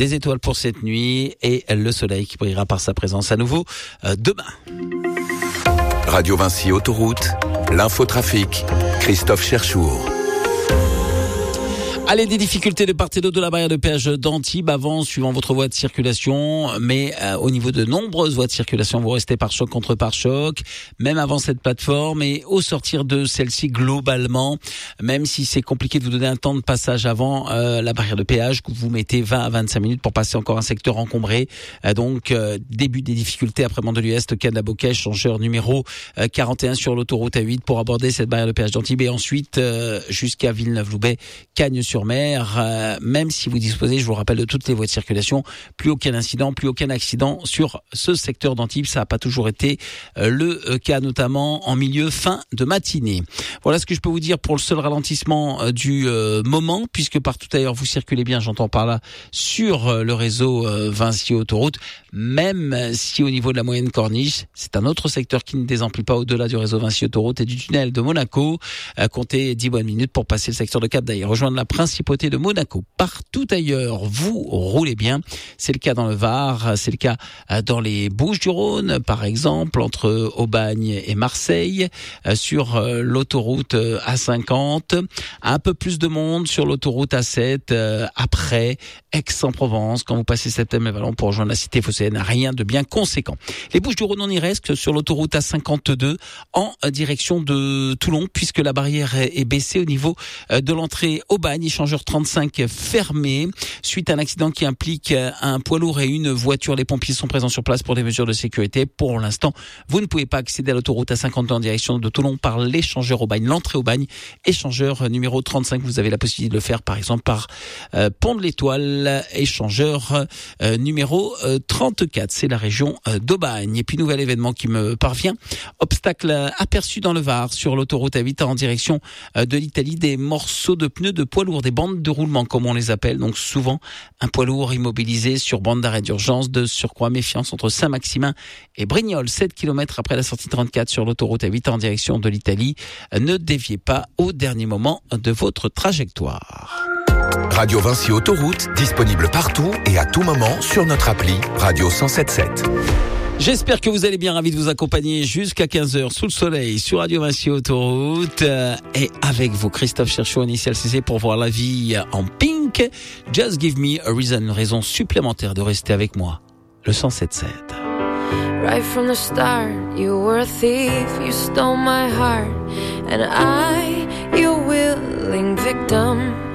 des étoiles pour cette nuit et le soleil qui brillera par sa présence à nouveau demain. Radio Vinci Autoroute, l'infotrafic, Christophe Cherchour. Allez, des difficultés de part et d'autre de la barrière de péage d'Antibes avant, suivant votre voie de circulation, mais au niveau de nombreuses voies de circulation, vous restez pare-choc contre pare-choc, même avant cette plateforme et au sortir de celle-ci globalement, même si c'est compliqué de vous donner un temps de passage avant la barrière de péage, que vous mettez 20 à 25 minutes pour passer encore un secteur encombré. Donc, début des difficultés après Mandelieu-Est, Cannes-la-Beaucaire, échangeur numéro 41 sur l'autoroute A8 pour aborder cette barrière de péage d'Antibes et ensuite jusqu'à Villeneuve-Loubet, Cagnes-sur-Mer, même si vous disposez, je vous rappelle, de toutes les voies de circulation, plus aucun incident, plus aucun accident sur ce secteur d'Antibes. Ça n'a pas toujours été le cas, notamment en milieu fin de matinée. Voilà ce que je peux vous dire pour le seul ralentissement du moment, puisque partout ailleurs vous circulez bien, j'entends par là, sur le réseau Vinci Autoroute, même si au niveau de la moyenne corniche, c'est un autre secteur qui ne désemplit pas au-delà du réseau Vinci Autoroute et du tunnel de Monaco. Comptez 10 bonnes minutes pour passer le secteur de Cap d'Aille, rejoindre la principauté de Monaco. Partout ailleurs, vous roulez bien. C'est le cas dans le Var, c'est le cas dans les Bouches-du-Rhône, par exemple, entre Aubagne et Marseille, sur l'autoroute A50. Un peu plus de monde sur l'autoroute A7, après Aix-en-Provence, quand vous passez Septembre-et-Vallon pour rejoindre la cité phocéenne, rien de bien conséquent. Les Bouches-du-Rhône, on y reste sur l'autoroute A52 en direction de Toulon, puisque la barrière est baissée au niveau de l'entrée Aubagne, échangeur 35 fermé, suite à un accident qui implique un poids lourd et une voiture. Les pompiers sont présents sur place pour des mesures de sécurité. Pour l'instant, vous ne pouvez pas accéder à l'autoroute A52 en direction de Toulon par l'échangeur Aubagne, l'entrée Aubagne, échangeur numéro 35. Vous avez la possibilité de le faire, par exemple, par Pont de l'Étoile, échangeur numéro 34. C'est la région d'Aubagne. Et puis, nouvel événement qui me parvient. Obstacle aperçu dans le Var sur l'autoroute A8 en direction de l'Italie. Des morceaux de pneus de poids lourd, des bandes de roulement comme on les appelle, donc souvent un poids lourd immobilisé sur bande d'arrêt d'urgence. De surcroît, méfiance entre Saint-Maximin et Brignoles, 7 km après la sortie 34 sur l'autoroute A8 en direction de l'Italie. Ne déviez pas au dernier moment de votre trajectoire. Radio Vinci Autoroute, disponible partout et à tout moment sur notre appli Radio 107.7. J'espère que vous allez bien, ravi de vous accompagner jusqu'à 15h sous le soleil sur Radio Vinci Autoroute et avec vous Christophe Cherchour, Initial CC pour voir la vie en pink. Just give me a reason, une raison supplémentaire de rester avec moi. Le 107.7. Right from the start, you were a thief, you stole my heart, and I, your willing victim.